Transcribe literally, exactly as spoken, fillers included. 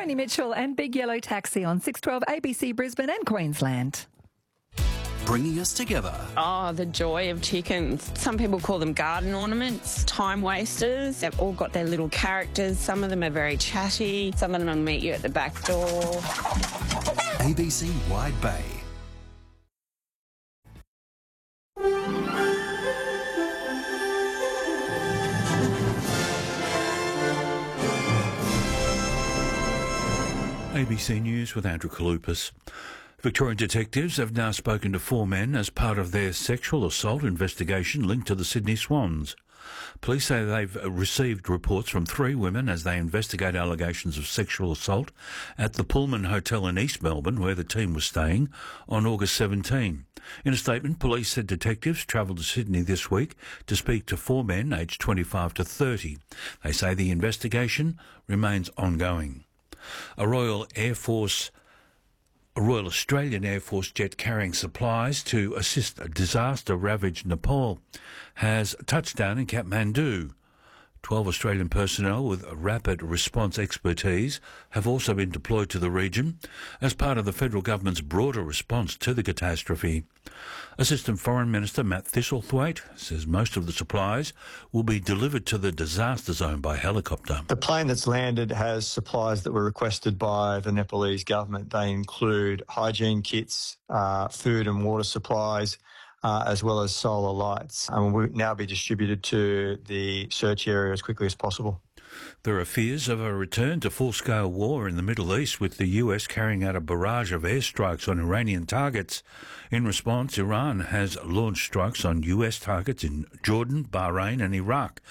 Joni Mitchell and Big Yellow Taxi on six twelve A B C Brisbane and Queensland. Bringing us together. Oh, the joy of chickens. Some people call them garden ornaments, time wasters. They've all got their little characters. Some of them are very chatty. Some of them will meet you at the back door. A B C Wide Bay. A B C News with Andrew Kalupas. Victorian detectives have now spoken to four men as part of their sexual assault investigation linked to the Sydney Swans. Police say they've received reports from three women as they investigate allegations of sexual assault at the Pullman Hotel in East Melbourne, where the team was staying, on August seventeenth. In a statement, police said detectives travelled to Sydney this week to speak to four men aged twenty-five to thirty. They say the investigation remains ongoing. A Royal Air Force A Royal Australian Air Force jet carrying supplies to assist a disaster-ravaged Nepal has touched down in Kathmandu. Twelve Australian personnel with rapid response expertise have also been deployed to the region as part of the federal government's broader response to the catastrophe. Assistant Foreign Minister Matt Thistlethwaite says most of the supplies will be delivered to the disaster zone by helicopter. The plane that's landed has supplies that were requested by the Nepalese government. They include hygiene kits, uh, food and water supplies, Uh, as well as solar lights, and will now be distributed to the search area as quickly as possible. There are fears of a return to full-scale war in the Middle East, with the U S carrying out a barrage of airstrikes on Iranian targets. In response, Iran has launched strikes on U S targets in Jordan, Bahrain and Iraq,